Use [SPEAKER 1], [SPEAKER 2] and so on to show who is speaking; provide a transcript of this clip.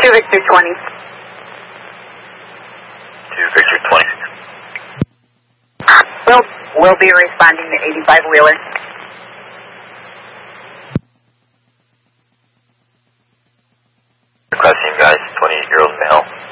[SPEAKER 1] 2 Victor 20.
[SPEAKER 2] 2 Victor 20.
[SPEAKER 1] We'll be responding to 85 Wheeler.
[SPEAKER 2] Requesting guys, 28-year-old male.